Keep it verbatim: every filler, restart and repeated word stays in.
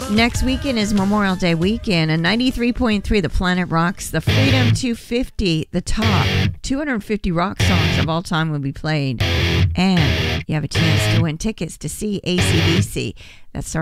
Next weekend is Memorial Day weekend, and ninety-three point three The Planet Rocks, the Freedom two fifty, the top two hundred fifty rock songs of all time will be played. And you have a chance to win tickets to see A C D C. That's